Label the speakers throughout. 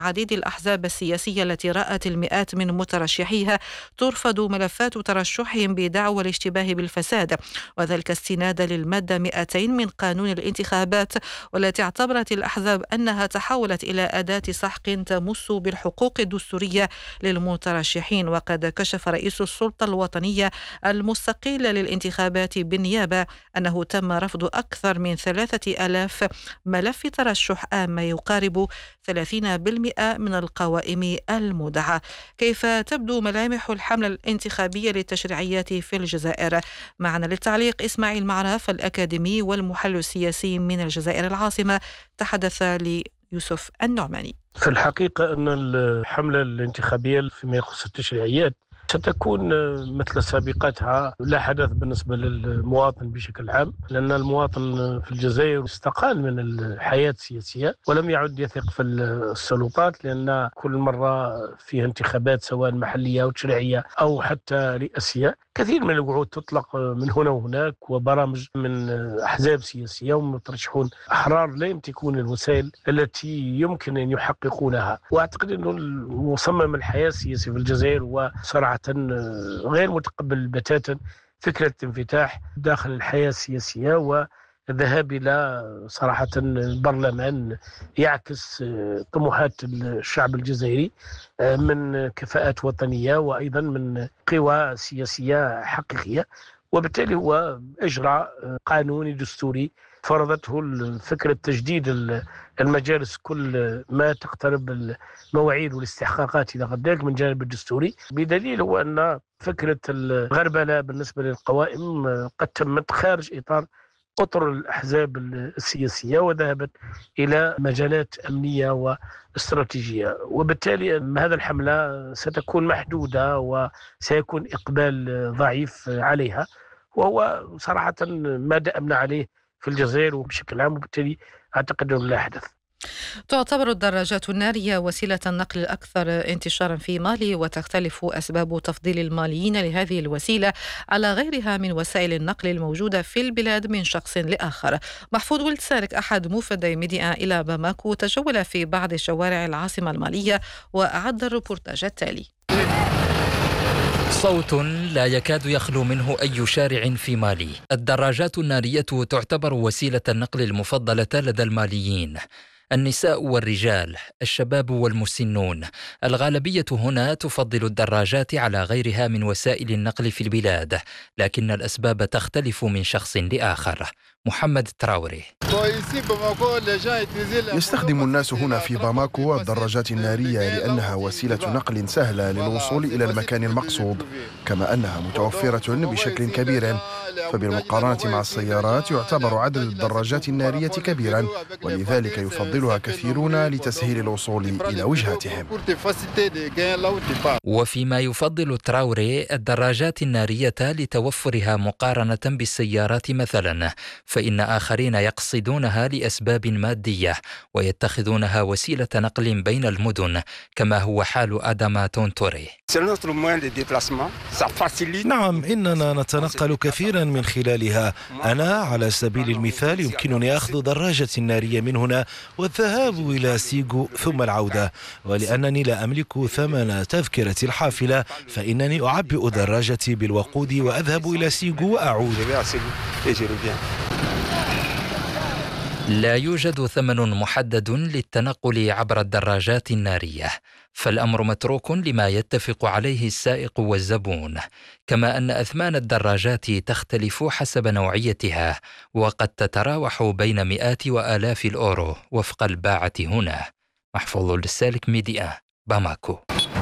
Speaker 1: عديد الأحزاب السياسية التي رأت المئات من مترشحيها ترفض ملفات ترشحهم بدعوى الاشتباه بالفساد، وذلك استنادا للمادة 200 من قانون الانتخابات، والتي اعتبرت الأحزاب أنها تحولت إلى أداة سحق تمس بالحقوق الدستورية للمترشحين. وقد كشف رئيس السلطة الوطنية المستقلة للانتخابات بالنيابة أنه تم رفض أكثر من 3000 ملف ترشح ما يقارب 30% من القوائم المودعة. كيف تبدو ملامح الحملة الانتخابية للتشريعيات في الجزائر؟ معنا للتعليق إسماعيل معرف الأكاديمي والمحلل السياسي من الجزائر العاصمة، تحدث ليوسف النعماني.
Speaker 2: في الحقيقة أن الحملة الانتخابية فيما يخص التشريعيات ستكون مثل سابقتها لا حدث بالنسبة للمواطن بشكل عام، لأن المواطن في الجزائر استقال من الحياة السياسية ولم يعد يثق في السلطات، لأن كل مرة فيها انتخابات سواء محلية أو تشريعية أو حتى رئاسية، كثير من الوعود تطلق من هنا وهناك، وبرامج من أحزاب سياسية ومترشحون أحرار لا يمتلكون الوسائل التي يمكن أن يحققونها. وأعتقد أن مصمم الحياة السياسية في الجزائر وصراحة غير متقبل بتاتا فكرة انفتاح داخل الحياة السياسية والذهاب إلى صراحة البرلمان يعكس طموحات الشعب الجزائري من كفاءات وطنية وأيضا من قوى سياسية حقيقية. وبالتالي هو إجراء قانوني دستوري فرضته فكرة تجديد المجالس كل ما تقترب المواعيد والاستحقاقات إلى غير ذلك من جانب الدستوري، بدليل هو أن فكرة الغربلة بالنسبة للقوائم قد تمت خارج إطار أطر الأحزاب السياسية وذهبت إلى مجالات أمنية واستراتيجية، وبالتالي هذا الحملة ستكون محدودة وسيكون إقبال ضعيف عليها، وهو صراحة ما دأمنا عليه في الجزائر وبشكل عام، وبالتالي أعتقد أنه لا حدث.
Speaker 1: تعتبر الدراجات النارية وسيلة النقل الأكثر انتشارا في مالي، وتختلف أسباب تفضيل الماليين لهذه الوسيلة على غيرها من وسائل النقل الموجودة في البلاد من شخص لآخر. محفوظ ولد سالك أحد موفدي ميديا إلى باماكو تجول في بعض شوارع العاصمة المالية وأعد الريبورتاج التالي.
Speaker 3: صوت لا يكاد يخلو منه أي شارع في مالي. الدراجات النارية تعتبر وسيلة النقل المفضلة لدى الماليين، النساء والرجال، الشباب والمسنون. الغالبية هنا تفضل الدراجات على غيرها من وسائل النقل في البلاد، لكن الأسباب تختلف من شخص لآخر. محمد تراوري.
Speaker 4: يستخدم الناس هنا في باماكو الدراجات النارية لأنها وسيلة نقل سهلة للوصول إلى المكان المقصود، كما أنها متوفرة بشكل كبير، فبالمقارنة مع السيارات يعتبر عدد الدراجات النارية كبيرا، ولذلك يفضلها كثيرون لتسهيل الوصول إلى وجهاتهم.
Speaker 3: وفيما يفضل تراوري الدراجات النارية لتوفرها مقارنة بالسيارات مثلا، فإن آخرين يقصدونها لأسباب مادية ويتخذونها وسيلة نقل بين المدن، كما هو حال آدم تونتوري.
Speaker 5: نعم، إننا نتنقل كثيرا من خلالها. أنا على سبيل المثال يمكنني أخذ دراجة نارية من هنا والذهاب إلى سيغو ثم العودة، ولأنني لا أملك ثمن تذكرة الحافلة فإنني أعبئ دراجتي بالوقود وأذهب إلى سيغو وأعود.
Speaker 3: لا يوجد ثمن محدد للتنقل عبر الدراجات النارية، فالأمر متروك لما يتفق عليه السائق والزبون، كما أن أثمان الدراجات تختلف حسب نوعيتها، وقد تتراوح بين مئات وآلاف الأورو وفق الباعة هنا. محفوظ للسالك ميديا، باماكو.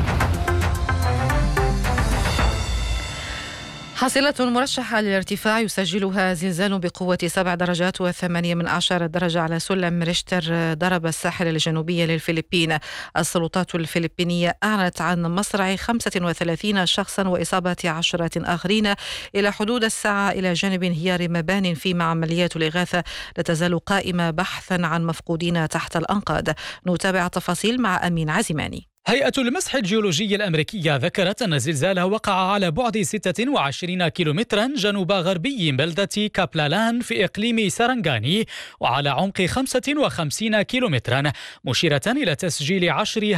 Speaker 1: حاصلة مرشحة للارتفاع يسجلها زلزال بقوة 7 درجات و8 درجة على سلم ريشتر ضرب الساحل الجنوبي للفلبين. السلطات الفلبينية أعلنت عن مصرع 35 شخصا وإصابة 10 آخرين إلى حدود الساعة إلى جانب انهيار مبان، فيما عمليات الإغاثة لا تزال قائمة بحثا عن مفقودين تحت الأنقاض. نتابع التفاصيل مع أمين عزيماني.
Speaker 6: هيئة المسح الجيولوجي الأمريكية ذكرت أن الزلزال وقع على بعد 26 كيلومترا جنوب غربي بلدة كابلالان في إقليم سرنغاني، وعلى عمق 55 كيلومترا، مشيرة إلى تسجيل 10